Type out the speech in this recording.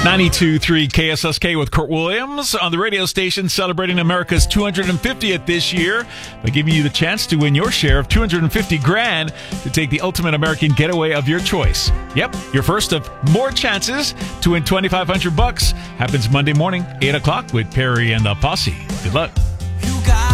92.3 KSSK with Kurt Williams on the radio station celebrating America's 250th this year by giving you the chance to win your share of $250,000 to take the ultimate American getaway of your choice. Yep, your first of more chances to win $2,500 happens Monday morning, 8 o'clock with Perry and the Posse. Good luck.